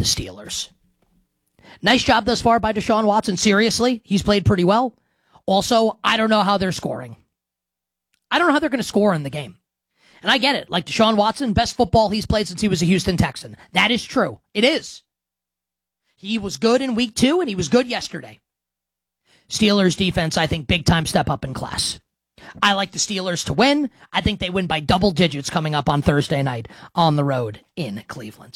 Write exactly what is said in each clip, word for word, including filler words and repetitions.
the Steelers. Nice job thus far by Deshaun Watson. Seriously, he's played pretty well. Also, I don't know how they're scoring. I don't know how they're going to score in the game. And I get it. Like Deshaun Watson, best football he's played since he was a Houston Texan. That is true. It is. He was good in week two, and he was good yesterday. Steelers defense, I think, big time step up in class. I like the Steelers to win. I think they win by double digits coming up on Thursday night on the road in Cleveland.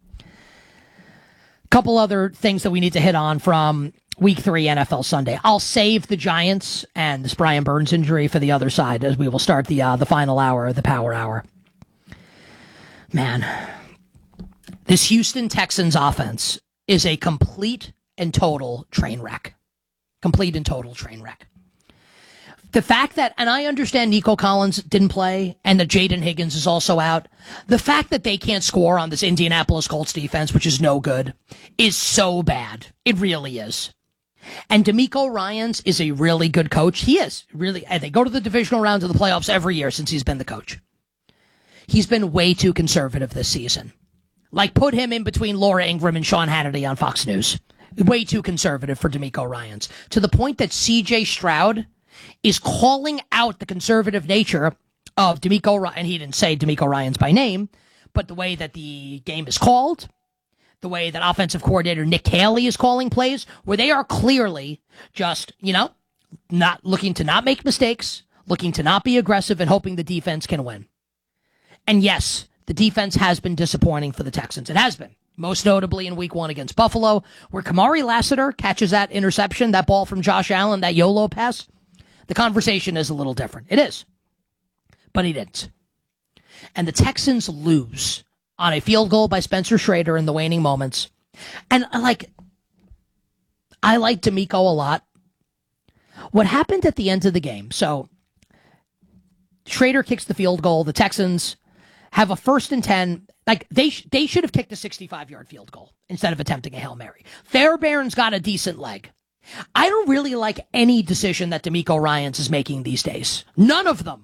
Couple other things that we need to hit on from week three N F L Sunday. I'll save the Giants and this Brian Burns injury for the other side as we will start the uh, the final hour of the Power Hour. Man, this Houston Texans offense is a complete and total train wreck. Complete and total train wreck. The fact that, and I understand Nico Collins didn't play and that Jaden Higgins is also out, the fact that they can't score on this Indianapolis Colts defense, which is no good, is so bad. It really is. And DeMeco Ryans is a really good coach. He is. Really. And they go to the divisional round of the playoffs every year since he's been the coach. He's been way too conservative this season. Like, put him in between Laura Ingraham and Sean Hannity on Fox News. Way too conservative for DeMeco Ryans. To the point that C J Stroud is calling out the conservative nature of DeMeco Ryans. And he didn't say DeMeco Ryans by name, but the way that the game is called, the way that offensive coordinator Nick Haley is calling plays, where they are clearly just, you know, not looking to not make mistakes, looking to not be aggressive, and hoping the defense can win. And yes, the defense has been disappointing for the Texans. It has been. Most notably in week one against Buffalo, where Kamari Lassiter catches that interception, that ball from Josh Allen, that YOLO pass. The conversation is a little different. It is. But he didn't. And the Texans lose on a field goal by Spencer Schrader in the waning moments. And I like, I like DeMeco a lot. What happened at the end of the game? So Schrader kicks the field goal. The Texans have a first and ten. Like, they sh- they should have kicked a sixty-five-yard field goal instead of attempting a Hail Mary. Fairbairn's got a decent leg. I don't really like any decision that DeMeco Ryans is making these days. None of them.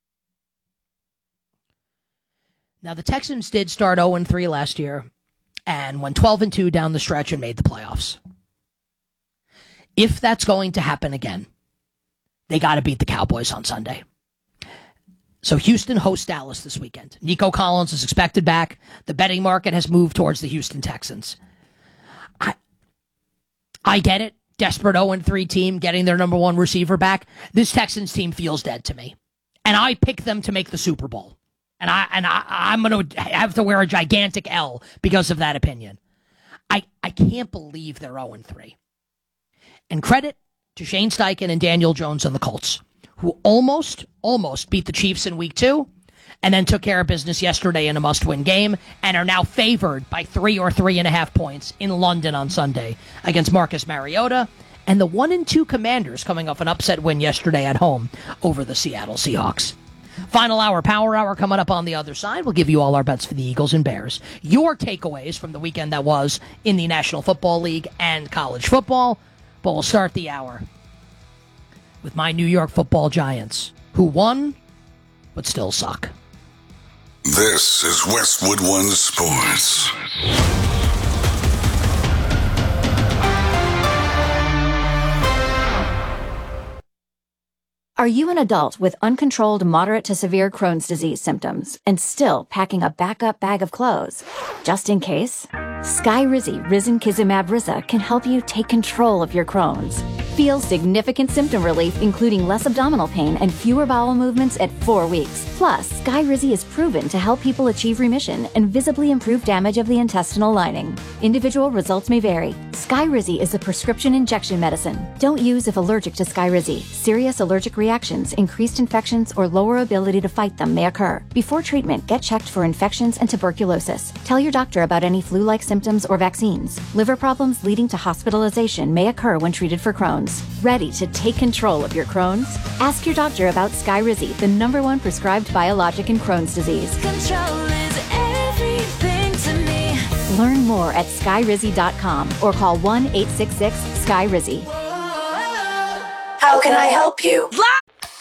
Now, the Texans did start oh and three last year and went twelve and two down the stretch and made the playoffs. If that's going to happen again, they got to beat the Cowboys on Sunday. So Houston hosts Dallas this weekend. Nico Collins is expected back. The betting market has moved towards the Houston Texans. I I get it. Desperate oh and three team getting their number one receiver back. This Texans team feels dead to me. And I pick them to make the Super Bowl. And, I, and I, I'm going to have to wear a gigantic L because of that opinion. I, I can't believe they're oh and three. And credit to Shane Steichen and Daniel Jones and the Colts, who almost, almost beat the Chiefs in week two and then took care of business yesterday in a must-win game and are now favored by three or three and a half points in London on Sunday against Marcus Mariota and the one and two Commanders coming off an upset win yesterday at home over the Seattle Seahawks. Final hour, Power Hour coming up on the other side. We'll give you all our bets for the Eagles and Bears. Your takeaways from the weekend that was in the National Football League and college football. But we'll start the hour with my New York Football Giants, who won, but still suck. This is Westwood One Sports. Are you an adult with uncontrolled moderate to severe Crohn's disease symptoms and still packing a backup bag of clothes? Just in case, Skyrizi Risankizumab Riza can help you take control of your Crohn's. Feel significant symptom relief, including less abdominal pain and fewer bowel movements at four weeks. Plus, Skyrizi is proven to help people achieve remission and visibly improve damage of the intestinal lining. Individual results may vary. Skyrizi is a prescription injection medicine. Don't use if allergic to Skyrizi. Serious allergic reactions, increased infections, or lower ability to fight them may occur. Before treatment, get checked for infections and tuberculosis. Tell your doctor about any flu-like symptoms or vaccines. Liver problems leading to hospitalization may occur when treated for Crohn's. Ready to take control of your Crohn's? Ask your doctor about Skyrizi, the number one prescribed biologic in Crohn's disease. Control is everything to me. Learn more at skyrizi dot com or call one eight six six, S K Y R I Z I. How can I help you?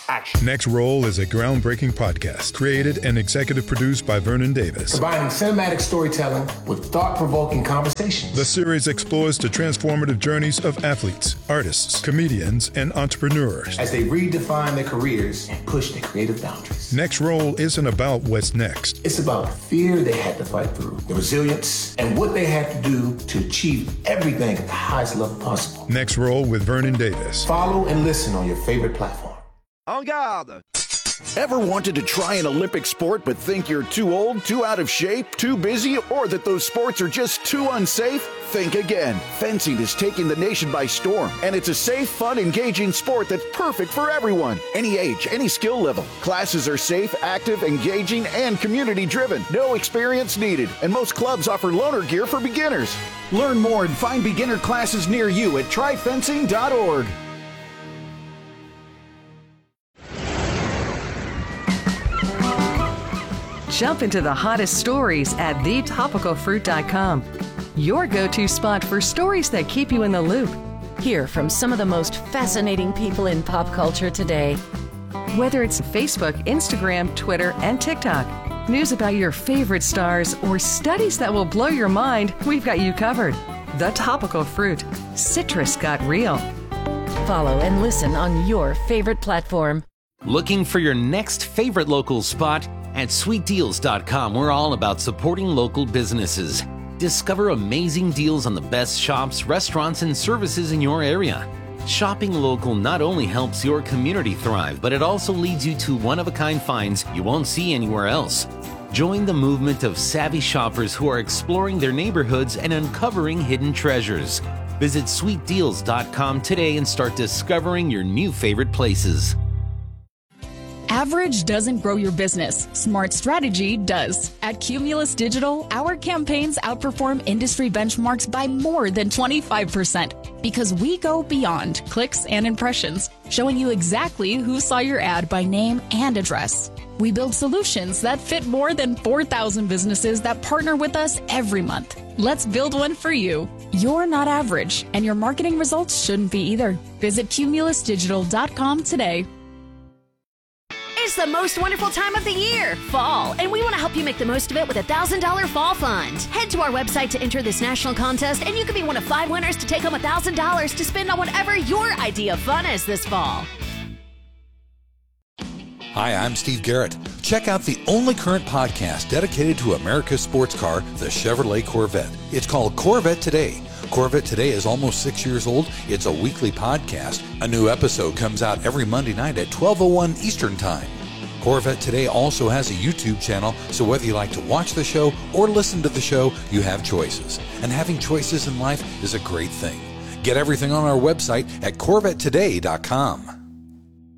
action. Next Roll is a groundbreaking podcast created and executive produced by Vernon Davis. Combining cinematic storytelling with thought-provoking conversations. The series explores the transformative journeys of athletes, artists, comedians, and entrepreneurs as they redefine their careers and push their creative boundaries. Next Roll isn't about what's next. It's about the fear they had to fight through, the resilience, and what they had to do to achieve everything at the highest level possible. Next Roll with Vernon Davis. Follow and listen on your favorite platform. En garde! Ever wanted to try an Olympic sport but think you're too old, too out of shape, too busy, or that those sports are just too unsafe? Think again. Fencing is taking the nation by storm, and it's a safe, fun, engaging sport that's perfect for everyone. Any age, any skill level. Classes are safe, active, engaging, and community-driven. No experience needed, and most clubs offer loaner gear for beginners. Learn more and find beginner classes near you at try fencing dot org. Jump into the hottest stories at the topical fruit dot com. Your go-to spot for stories that keep you in the loop. Hear from some of the most fascinating people in pop culture today. Whether it's Facebook, Instagram, Twitter, and TikTok, news about your favorite stars, or studies that will blow your mind, we've got you covered. The Topical Fruit. Citrus got real. Follow and listen on your favorite platform. Looking for your next favorite local spot? At sweet deals dot com, we're all about supporting local businesses. Discover amazing deals on the best shops, restaurants, and services in your area. Shopping local not only helps your community thrive, but it also leads you to one-of-a-kind finds you won't see anywhere else. Join the movement of savvy shoppers who are exploring their neighborhoods and uncovering hidden treasures. Visit sweet deals dot com today and start discovering your new favorite places. Average doesn't grow your business. Smart strategy does. At Cumulus Digital, our campaigns outperform industry benchmarks by more than twenty-five percent because we go beyond clicks and impressions, showing you exactly who saw your ad by name and address. We build solutions that fit more than four thousand businesses that partner with us every month. Let's build one for you. You're not average, and your marketing results shouldn't be either. Visit cumulus digital dot com today. It's the most wonderful time of the year, fall, and we want to help you make the most of it with a one thousand dollars Fall Fund. Head to our website to enter this national contest, and you could be one of five winners to take home one thousand dollars to spend on whatever your idea of fun is this fall. Hi, I'm Steve Garrett. Check out the only current podcast dedicated to America's sports car, the Chevrolet Corvette. It's called Corvette Today. Corvette Today is almost six years old. It's a weekly podcast. A new episode comes out every Monday night at twelve oh one Eastern Time. Corvette Today also has a YouTube channel, so whether you like to watch the show or listen to the show, you have choices. And having choices in life is a great thing. Get everything on our website at corvette today dot com.